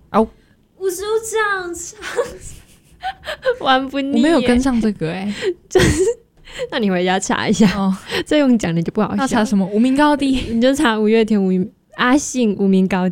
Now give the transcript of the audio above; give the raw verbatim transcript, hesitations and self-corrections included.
哦， 吴署长唱玩不腻耶， 我没有跟上这个哎、欸， 就是那你回家查一下哦，这用讲的就不好笑。 那查什么无名高地？ 你就查五月天无名阿信无名高